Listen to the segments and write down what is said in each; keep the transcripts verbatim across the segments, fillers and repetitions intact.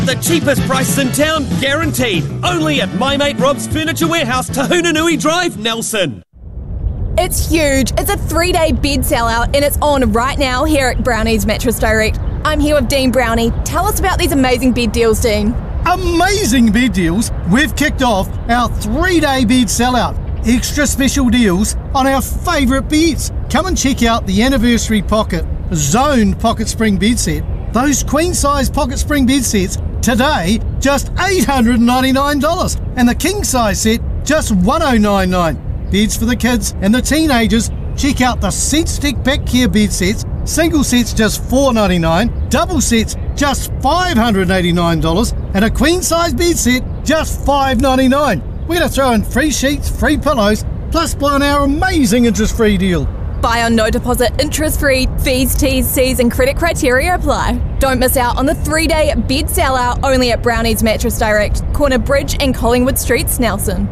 The cheapest prices in town, guaranteed. Only at My Mate Rob's Furniture Warehouse, Tahunanui Drive, Nelson. It's huge. It's a three-day bid sellout and it's on right now here at Brownie's Mattress Direct. I'm here with Dean Brownie. Tell us about these amazing bid deals, Dean. Amazing bid deals. We've kicked off our three-day bid sellout. Extra special deals on our favourite beds. Come and check out the Anniversary Pocket Zoned Pocket Spring bed set. Those queen-size pocket spring bed sets today just eight hundred ninety-nine dollars, and the king-size set just one thousand nine hundred ninety-nine dollars. Beds for the kids and the teenagers. Check out the Seat Stick Back Care bed sets. Single sets just four hundred ninety-nine dollars, double sets just five hundred eighty-nine dollars, and a queen-size bed set just five hundred ninety-nine dollars. We're going to throw in free sheets, free pillows, plus buy on our amazing interest-free deal. Buy on no deposit, interest-free, fees, T's, C's and credit criteria apply. Don't miss out on the three-day bid sellout only at Brownie's Mattress Direct, corner Bridge and Collingwood Streets, Nelson.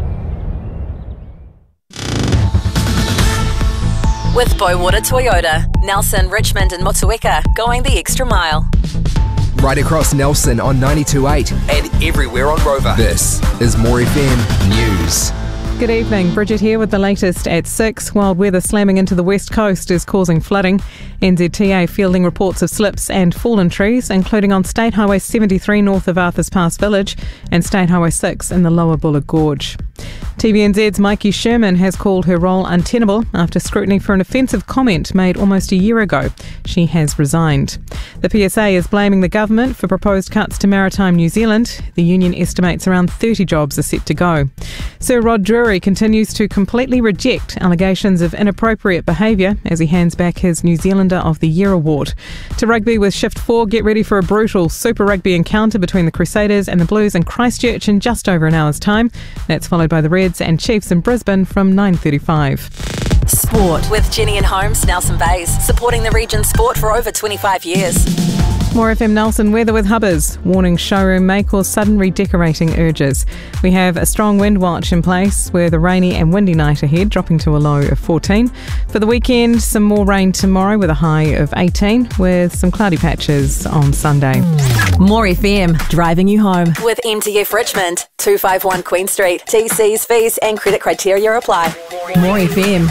With Bowater Toyota, Nelson, Richmond and Motueka, going the extra mile. Right across Nelson on ninety-two point eight and everywhere on Rover. This is More F M News. Good evening, Bridget here with the latest at six. Wild weather slamming into the west coast is causing flooding. N Z T A fielding reports of slips and fallen trees, including on State Highway seventy-three north of Arthurs Pass Village and State Highway six in the Lower Buller Gorge. T V N Z's Mikey Sherman has called her role untenable after scrutiny for an offensive comment made almost a year ago. She has resigned. The P S A is blaming the government for proposed cuts to Maritime New Zealand. The union estimates around thirty jobs are set to go. Sir Rod Drury continues to completely reject allegations of inappropriate behaviour as he hands back his New Zealander of the Year award. To rugby with Shift four, get ready for a brutal Super Rugby encounter between the Crusaders and the Blues in Christchurch in just over an hour's time. That's followed by the Reds and Chiefs in Brisbane from nine thirty-five. Sport with Jenny and Holmes, Nelson Bays, supporting the region's sport for over twenty-five years. More F M Nelson weather with Hubbers. Warning showroom may cause sudden redecorating urges. We have a strong wind watch in place with a rainy and windy night ahead, dropping to a low of fourteen. For the weekend, some more rain tomorrow with a high of eighteen, with some cloudy patches on Sunday. More F M, driving you home. With M T F Richmond, two fifty-one Queen Street. T Cs, fees and credit criteria apply. More F M.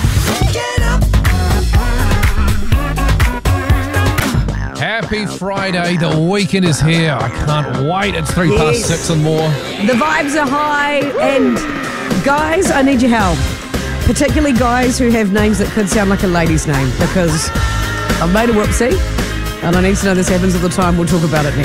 Happy Friday, the weekend is here. I can't wait. It's three Yes. past six and more. The vibes are high, and guys, I need your help. Particularly guys who have names that could sound like a lady's name, because I've made a whoopsie, and I need to know this happens all the time. We'll talk about it next.